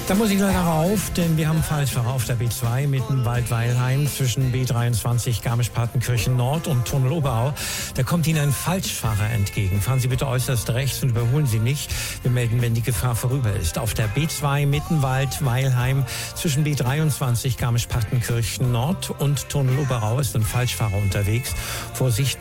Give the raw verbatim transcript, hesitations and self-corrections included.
Da muss ich leider rauf, denn wir haben Falschfahrer auf der B zwei Mittenwald-Weilheim zwischen B dreiundzwanzig Garmisch-Partenkirchen Nord und Tunnel Oberau. Da kommt Ihnen ein Falschfahrer entgegen. Fahren Sie bitte äußerst rechts und überholen Sie nicht. Wir melden, wenn die Gefahr vorüber ist. Auf der B zwei Mittenwald-Weilheim zwischen B dreiundzwanzig Garmisch-Partenkirchen Nord und Tunnel Oberau ist ein Falschfahrer unterwegs. Vorsicht